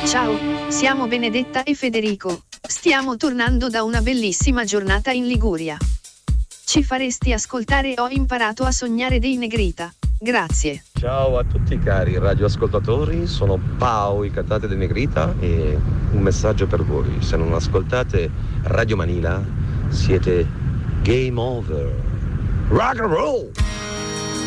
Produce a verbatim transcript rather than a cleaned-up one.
Ciao, siamo Benedetta e Federico. Stiamo tornando da una bellissima giornata in Liguria. Ci faresti ascoltare Ho imparato a sognare dei Negrita? Grazie. Ciao a tutti cari radioascoltatori, sono Pau, il cantante dei Negrita, e un messaggio per voi. Se non ascoltate Radio Manila siete game over. Rock and roll!